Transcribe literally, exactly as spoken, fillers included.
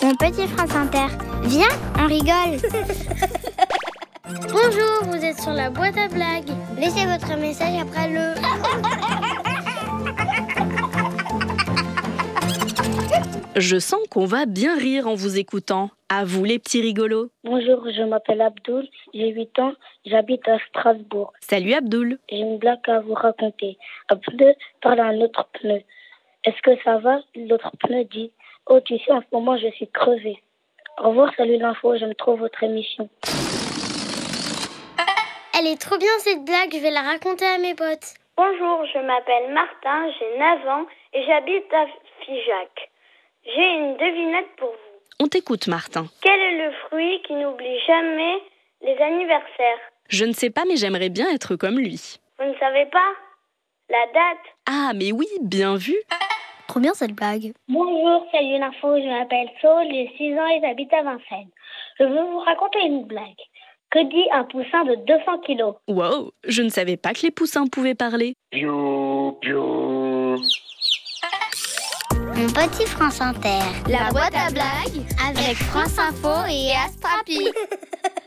Mon petit France Inter. Viens, on rigole. Bonjour, vous êtes sur la boîte à blagues. Laissez votre message après le... Je sens qu'on va bien rire en vous écoutant. À vous les petits rigolos. Bonjour, je m'appelle Abdoul, j'ai huit ans, j'habite à Strasbourg. Salut Abdoul. J'ai une blague à vous raconter. Un pneu parle à un autre pneu. Est-ce que ça va? L'autre pneu dit: oh, tu sais, en ce moment, je suis crevé. Au revoir, salut l'info, j'aime trop votre émission. Elle est trop bien cette blague, je vais la raconter à mes potes. Bonjour, je m'appelle Martin, j'ai neuf ans et j'habite à Figeac. J'ai une devinette pour vous. On t'écoute, Martin. Quel est le fruit qui n'oublie jamais les anniversaires? Je ne sais pas, mais j'aimerais bien être comme lui. Vous ne savez pas? La date. Ah, mais oui, bien vu. Trop bien cette blague. Bonjour, salut l'info, je m'appelle Saul, j'ai six ans et j'habite à Vincennes. Je veux vous raconter une blague. Que dit un poussin de deux cents kilos? Wow, je ne savais pas que les poussins pouvaient parler. Piou, piou. Mon petit France Inter. La boîte à blagues Avec France Info et Astrapi.